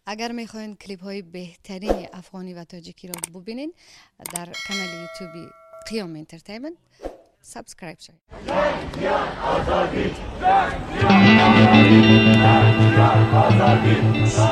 اگر میخواین کلیپ های بهترین افغانی و تاجیکی را ببینین در کانال یوتیوبی قیام انترتینمنت سابسکرایب شید.